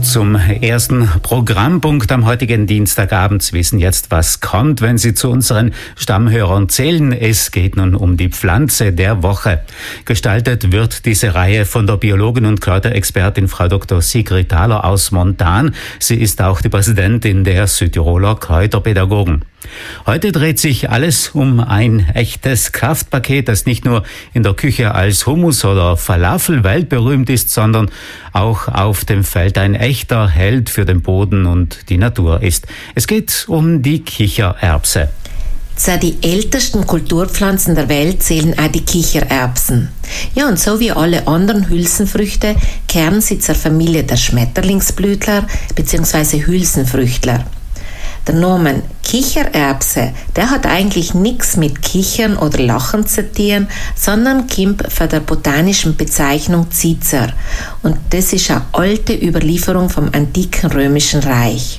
Zum ersten Programmpunkt am heutigen Dienstagabend. Sie wissen jetzt, was kommt, wenn Sie zu unseren Stammhörern zählen. Es geht nun um die Pflanze der Woche. Gestaltet wird diese Reihe von der Biologin und Kräuterexpertin Frau Dr. Sigrid Thaler aus Montan. Sie ist auch die Präsidentin der Südtiroler Kräuterpädagogen. Heute dreht sich alles um ein echtes Kraftpaket, das nicht nur in der Küche als Hummus oder Falafel weltberühmt ist, sondern auch auf dem Feld ein echter Held für den Boden und die Natur ist. Es geht um die Kichererbse. Zu den ältesten Kulturpflanzen der Welt zählen auch die Kichererbsen. Ja, und so wie alle anderen Hülsenfrüchte kehren sie zur Familie der Schmetterlingsblütler bzw. Hülsenfrüchtler. Der Name Kichererbse, der hat eigentlich nichts mit Kichern oder Lachen zu tun, sondern kommt von der botanischen Bezeichnung Cicer. Und das ist eine alte Überlieferung vom antiken Römischen Reich.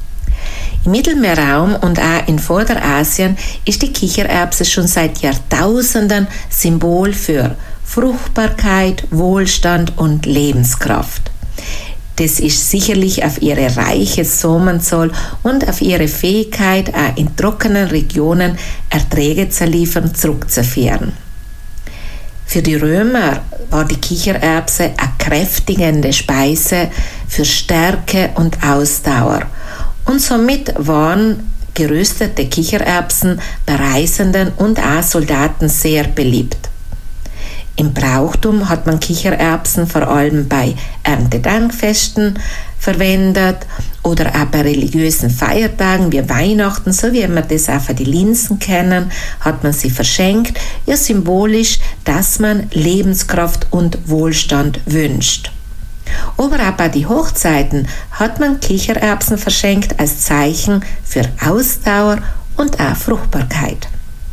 Im Mittelmeerraum und auch in Vorderasien ist die Kichererbse schon seit Jahrtausenden Symbol für Fruchtbarkeit, Wohlstand und Lebenskraft. Das ist sicherlich auf ihre reiche Samenzahl und auf ihre Fähigkeit, auch in trockenen Regionen Erträge zu liefern, zurückzuführen. Für die Römer war die Kichererbse eine kräftigende Speise für Stärke und Ausdauer. Und somit waren geröstete Kichererbsen bei Reisenden und auch Soldaten sehr beliebt. Im Brauchtum hat man Kichererbsen vor allem bei Erntedankfesten verwendet oder auch bei religiösen Feiertagen wie Weihnachten, so wie wir das auch für die Linsen kennen, hat man sie verschenkt, ja symbolisch, dass man Lebenskraft und Wohlstand wünscht. Aber auch bei den Hochzeiten hat man Kichererbsen verschenkt als Zeichen für Ausdauer und auch Fruchtbarkeit.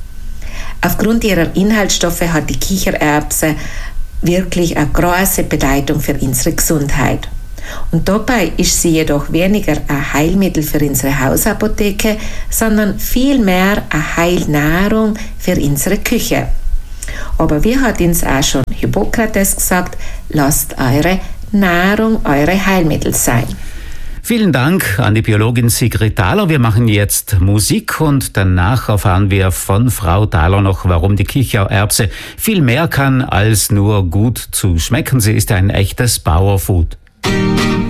Aufgrund ihrer Inhaltsstoffe hat die Kichererbse wirklich eine große Bedeutung für unsere Gesundheit. Und dabei ist sie jedoch weniger ein Heilmittel für unsere Hausapotheke, sondern vielmehr eine Heilnahrung für unsere Küche. Aber wie hat uns auch schon Hippokrates gesagt, lasst eure Nahrung eure Heilmittel sein. Vielen Dank an die Biologin Sigrid Thaler. Wir machen jetzt Musik und danach erfahren wir von Frau Thaler noch, warum die Kichererbse viel mehr kann als nur gut zu schmecken. Sie ist ein echtes Powerfood.